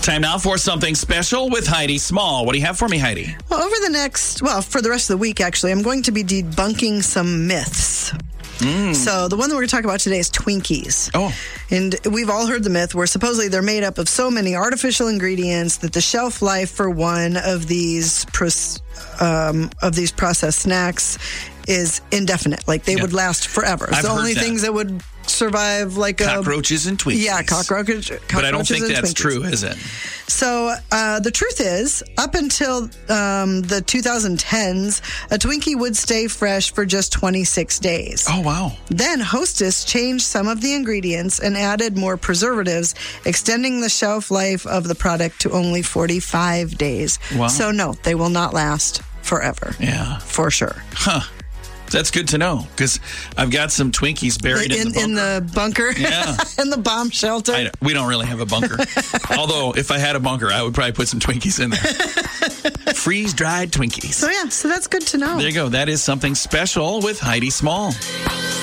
Time now for something special with Heidi Small. What do you have for me, Heidi? Well, for the rest of the week, actually, I'm going to be debunking some myths. So the one that we're going to talk about today is Twinkies. Oh. And we've all heard the myth where supposedly they're made up of so many artificial ingredients that the shelf life for one of these processed snacks is indefinite. Like they would last forever. I've the heard only that. things that would survive like cockroaches and Twinkies. Yeah, cockroaches. But I don't think that's Twinkies. true, is it? So the truth is, up until the 2010s, a Twinkie would stay fresh for just 26 days. Oh, wow. Then Hostess changed some of the ingredients and added more preservatives, extending the shelf life of the product to only 45 days. Wow. So no, they will not last forever. Yeah. For sure. Huh. That's good to know, because I've got some Twinkies buried in the bunker. Yeah. In the bomb shelter. We don't really have a bunker. Although, if I had a bunker, I would probably put some Twinkies in there. Freeze-dried Twinkies. So that's good to know. There you go. That is something special with Heidi Small.